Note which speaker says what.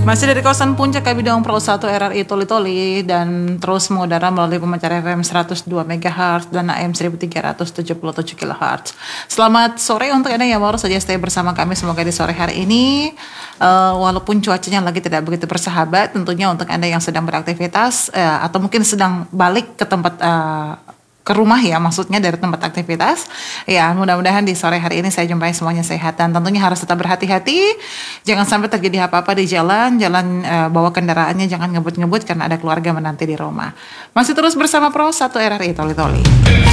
Speaker 1: Masih dari kawasan Puncak Kabidong Pro 1 RRI Toli-Toli dan terus mengudara melalui pemancar FM 102 MHz dan AM 1377 kHz. Selamat sore untuk Anda yang baru saja stay bersama kami. Semoga di sore hari ini walaupun cuacanya lagi tidak begitu bersahabat, tentunya untuk Anda yang sedang beraktivitas atau mungkin sedang balik ke tempat ke rumah ya, maksudnya dari tempat aktivitas. Ya, mudah-mudahan di sore hari ini saya jumpai semuanya sehat dan tentunya harus tetap berhati-hati. Jangan sampai terjadi apa-apa di jalan bawa kendaraannya jangan ngebut-ngebut karena ada keluarga menanti di rumah. Masih terus bersama Pro 1 RRI Toli-Toli.